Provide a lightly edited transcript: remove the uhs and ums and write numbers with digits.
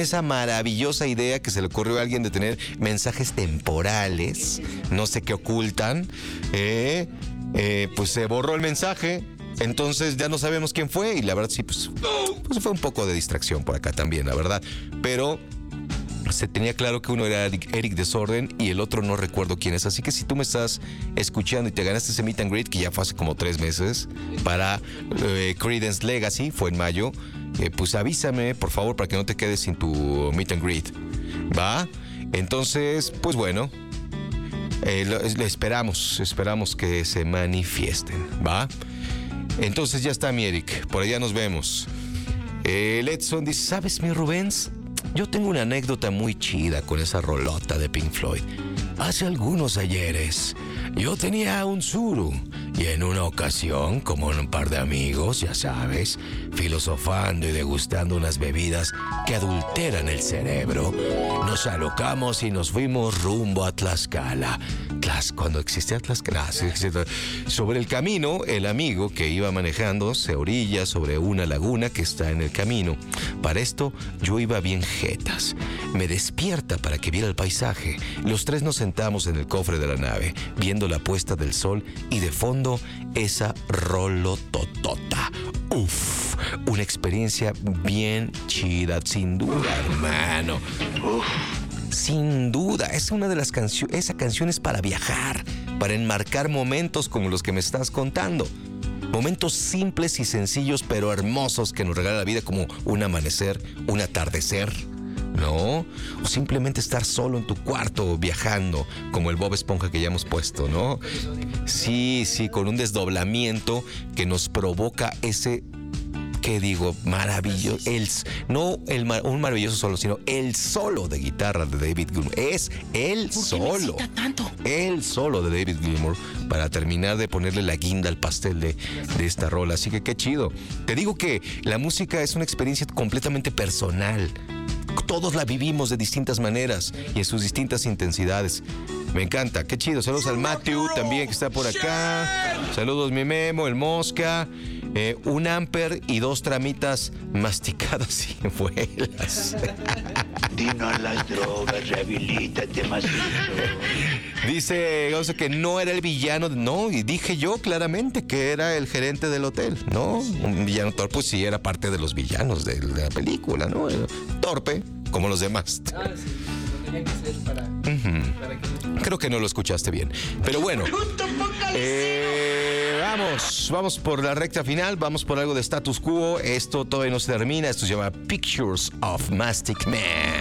esa maravillosa idea que se le ocurrió a alguien de tener mensajes temporales, no sé qué ocultan, pues se borró el mensaje. Entonces ya no sabemos quién fue y la verdad sí, pues fue un poco de distracción por acá también, la verdad. Pero se tenía claro que uno era Eric Desorden y el otro no recuerdo quién es. Así que si tú me estás escuchando y te ganaste ese meet and greet, que ya fue hace como 3 meses, para Creedence Legacy, fue en mayo, pues avísame, por favor, para que no te quedes sin tu meet and greet. ¿Va? Entonces, pues bueno, esperamos que se manifiesten. ¿Va? Entonces ya está mi Eric, por allá nos vemos. Edson dice, ¿sabes, mi Rubens? Yo tengo una anécdota muy chida con esa rolota de Pink Floyd. Hace algunos ayeres, yo tenía un Tsuru y en una ocasión, como un par de amigos, ya sabes, filosofando y degustando unas bebidas que adulteran el cerebro, nos alocamos y nos fuimos rumbo a Tlaxcala. Cuando existía Tlaxcala, sobre el camino, el amigo que iba manejando se orilla sobre una laguna que está en el camino. Para esto, yo iba bien jetas. Me despierta para que viera el paisaje. Los tres nos sentamos en el cofre de la nave, viendo la puesta del sol y de fondo esa rolototota. Uf, una experiencia bien chida, sin duda, hermano. Uf. Sin duda, es una de las canciones, esa canción es para viajar, para enmarcar momentos como los que me estás contando. Momentos simples y sencillos, pero hermosos que nos regala la vida, como un amanecer, un atardecer, ¿no? O simplemente estar solo en tu cuarto viajando, como el Bob Esponja que ya hemos puesto, ¿no? Sí, con un desdoblamiento que nos provoca ese... ¿Qué digo? Maravilloso. Un maravilloso solo, sino el solo de guitarra de David Gilmour. Es el solo. El solo de David Gilmour para terminar de ponerle la guinda al pastel de esta rola. Así que qué chido. Te digo que la música es una experiencia completamente personal. Todos la vivimos de distintas maneras y en sus distintas intensidades. Me encanta, qué chido. Saludos al Matthew también que está por acá. Saludos mi Memo, el Mosca. Un amper y 2 tramitas masticadas y vuelas. Dino a las drogas, rehabilítate más. Dice Gonzo que no era el villano, no, y dije yo claramente que era el gerente del hotel, ¿no? Un villano torpe, pues sí, era parte de los villanos de la película, ¿no? Torpe, como los demás. Ah, sí, lo tenía que ser para que... Creo que no lo escuchaste bien, pero bueno. Vamos por la recta final, vamos por algo de status quo. Esto todavía no se termina, esto se llama Pictures of Mastic Man.